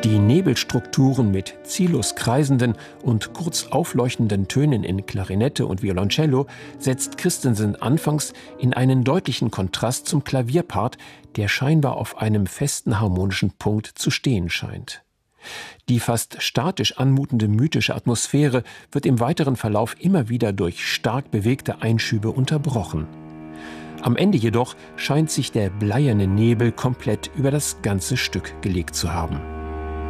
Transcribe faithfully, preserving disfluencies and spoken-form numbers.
Die Nebelstrukturen mit ziellos kreisenden und kurz aufleuchtenden Tönen in Klarinette und Violoncello setzt Christensen anfangs in einen deutlichen Kontrast zum Klavierpart, der scheinbar auf einem festen harmonischen Punkt zu stehen scheint. Die fast statisch anmutende mythische Atmosphäre wird im weiteren Verlauf immer wieder durch stark bewegte Einschübe unterbrochen. Am Ende jedoch scheint sich der bleierne Nebel komplett über das ganze Stück gelegt zu haben.